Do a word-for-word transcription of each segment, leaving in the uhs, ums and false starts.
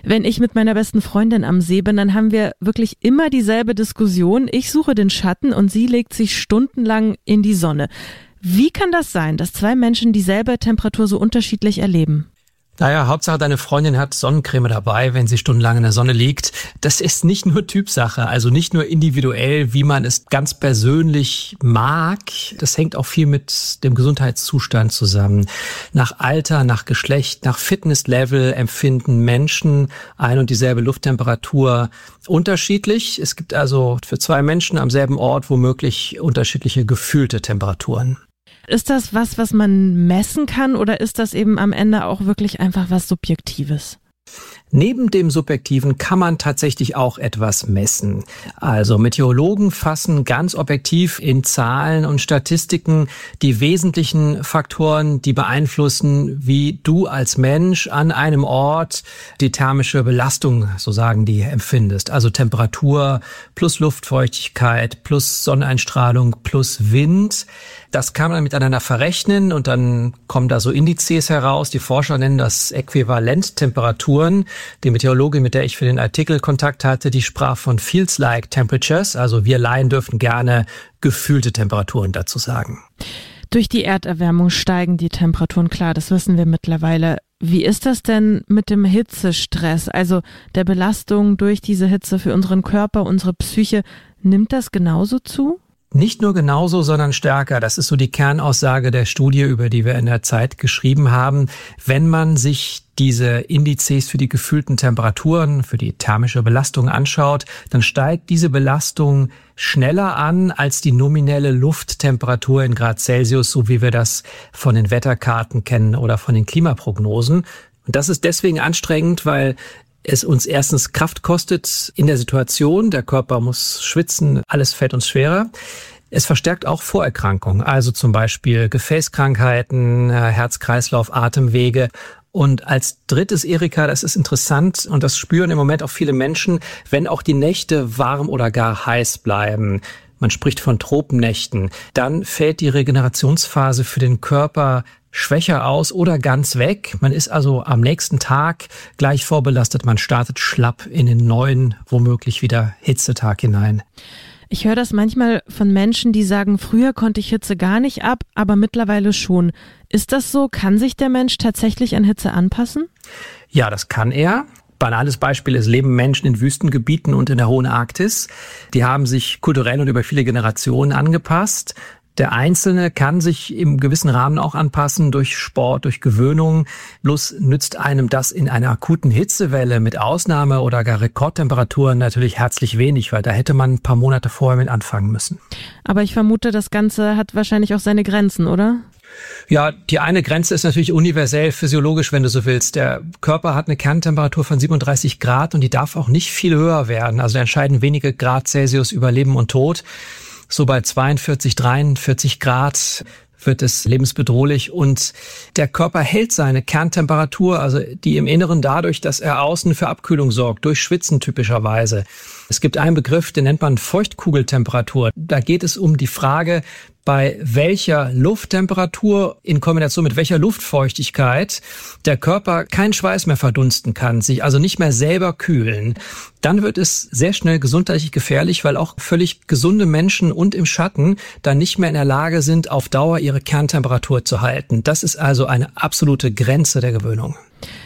Wenn ich mit meiner besten Freundin am See bin, dann haben wir wirklich immer dieselbe Diskussion. Ich suche den Schatten und sie legt sich stundenlang in die Sonne. Wie kann das sein, dass zwei Menschen dieselbe Temperatur so unterschiedlich erleben? Naja, Hauptsache deine Freundin hat Sonnencreme dabei, wenn sie stundenlang in der Sonne liegt. Das ist nicht nur Typsache, also nicht nur individuell, wie man es ganz persönlich mag. Das hängt auch viel mit dem Gesundheitszustand zusammen. Nach Alter, nach Geschlecht, nach Fitnesslevel empfinden Menschen ein und dieselbe Lufttemperatur unterschiedlich. Es gibt also für zwei Menschen am selben Ort womöglich unterschiedliche gefühlte Temperaturen. Ist das was, was man messen kann, oder ist das eben am Ende auch wirklich einfach was Subjektives? Neben dem Subjektiven kann man tatsächlich auch etwas messen. Also Meteorologen fassen ganz objektiv in Zahlen und Statistiken die wesentlichen Faktoren, die beeinflussen, wie du als Mensch an einem Ort die thermische Belastung, so sagen die, empfindest. Also Temperatur plus Luftfeuchtigkeit plus Sonneneinstrahlung plus Wind. Das kann man miteinander verrechnen und dann kommen da so Indizes heraus. Die Forscher nennen das Äquivalenttemperaturen. Die Meteorologin, mit der ich für den Artikel Kontakt hatte, die sprach von Feels like Temperatures. Also wir Laien dürfen gerne gefühlte Temperaturen dazu sagen. Durch die Erderwärmung steigen die Temperaturen, klar, das wissen wir mittlerweile. Wie ist das denn mit dem Hitzestress, also der Belastung durch diese Hitze für unseren Körper, unsere Psyche? Nimmt das genauso zu? Nicht nur genauso, sondern stärker. Das ist so die Kernaussage der Studie, über die wir in der Zeit geschrieben haben. Wenn man sich diese Indizes für die gefühlten Temperaturen, für die thermische Belastung anschaut, dann steigt diese Belastung schneller an als die nominelle Lufttemperatur in Grad Celsius, so wie wir das von den Wetterkarten kennen oder von den Klimaprognosen. Und das ist deswegen anstrengend, weil es uns erstens Kraft kostet in der Situation. Der Körper muss schwitzen, alles fällt uns schwerer. Es verstärkt auch Vorerkrankungen, also zum Beispiel Gefäßkrankheiten, Herz-Kreislauf, Atemwege. Und als drittes, Erika, das ist interessant und das spüren im Moment auch viele Menschen, wenn auch die Nächte warm oder gar heiß bleiben. Man spricht von Tropennächten. Dann fällt die Regenerationsphase für den Körper schwächer aus oder ganz weg. Man ist also am nächsten Tag gleich vorbelastet. Man startet schlapp in den neuen, womöglich wieder Hitzetag hinein. Ich höre das manchmal von Menschen, die sagen, früher konnte ich Hitze gar nicht ab, aber mittlerweile schon. Ist das so? Kann sich der Mensch tatsächlich an Hitze anpassen? Ja, das kann er. Banales Beispiel, es leben Menschen in Wüstengebieten und in der hohen Arktis. Die haben sich kulturell und über viele Generationen angepasst. Der Einzelne kann sich im gewissen Rahmen auch anpassen durch Sport, durch Gewöhnung. Bloß nützt einem das in einer akuten Hitzewelle mit Ausnahme- oder gar Rekordtemperaturen natürlich herzlich wenig, weil da hätte man ein paar Monate vorher mit anfangen müssen. Aber ich vermute, das Ganze hat wahrscheinlich auch seine Grenzen, oder? Ja, die eine Grenze ist natürlich universell physiologisch, wenn du so willst. Der Körper hat eine Kerntemperatur von siebenunddreißig Grad und die darf auch nicht viel höher werden. Also da entscheiden wenige Grad Celsius über Leben und Tod. So bei zweiundvierzig, dreiundvierzig Grad wird es lebensbedrohlich und der Körper hält seine Kerntemperatur, also die im Inneren dadurch, dass er außen für Abkühlung sorgt, durch Schwitzen typischerweise. Es gibt einen Begriff, den nennt man Feuchtkugeltemperatur. Da geht es um die Frage, bei welcher Lufttemperatur in Kombination mit welcher Luftfeuchtigkeit der Körper keinen Schweiß mehr verdunsten kann, sich also nicht mehr selber kühlen. Dann wird es sehr schnell gesundheitlich gefährlich, weil auch völlig gesunde Menschen und im Schatten dann nicht mehr in der Lage sind, auf Dauer ihre Kerntemperatur zu halten. Das ist also eine absolute Grenze der Gewöhnung.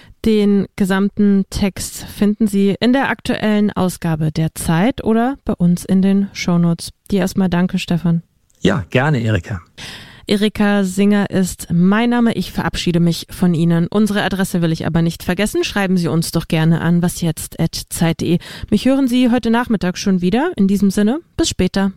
Den gesamten Text finden Sie in der aktuellen Ausgabe der Zeit oder bei uns in den Shownotes. Dir erstmal danke, Stefan. Ja, gerne, Erika. Erika Singer ist mein Name. Ich verabschiede mich von Ihnen. Unsere Adresse will ich aber nicht vergessen. Schreiben Sie uns doch gerne an wasjetzt at zeit punkt de. Mich hören Sie heute Nachmittag schon wieder. In diesem Sinne, bis später.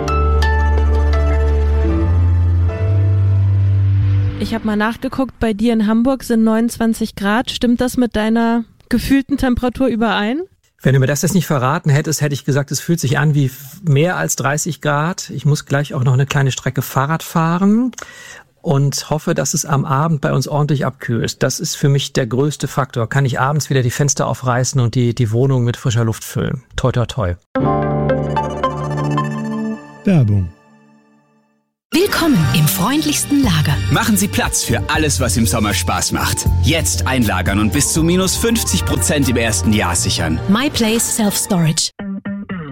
Ich habe mal nachgeguckt, bei dir in Hamburg sind neunundzwanzig Grad. Stimmt das mit deiner gefühlten Temperatur überein? Wenn du mir das jetzt nicht verraten hättest, hätte ich gesagt, es fühlt sich an wie mehr als dreißig Grad. Ich muss gleich auch noch eine kleine Strecke Fahrrad fahren und hoffe, dass es am Abend bei uns ordentlich abkühlt. Das ist für mich der größte Faktor. Kann ich abends wieder die Fenster aufreißen und die, die Wohnung mit frischer Luft füllen. Toi, toi, toi. Werbung. Willkommen im freundlichsten Lager. Machen Sie Platz für alles, was im Sommer Spaß macht. Jetzt einlagern und bis zu minus fünfzig Prozent im ersten Jahr sichern. My Place Self Storage.